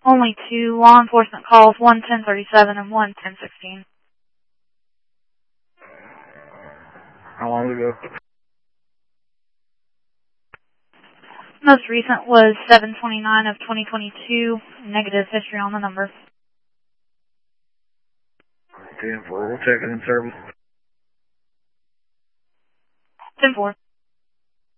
Only two law enforcement calls, 11037 and 11016. How long ago? Most recent was 7/29 of 2022. Negative history on the number. 10-4, we'll check it in service.